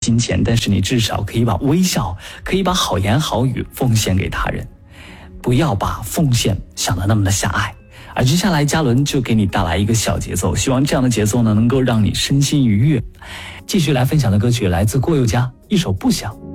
金钱，但是你至少可以把微笑，可以把好言好语奉献给他人。不要把奉献想得那么的狭隘。而接下来嘉伦就给你带来一个小节奏，希望这样的节奏呢能够让你身心愉悦。继续来分享的歌曲来自郭宥嘉，一首不想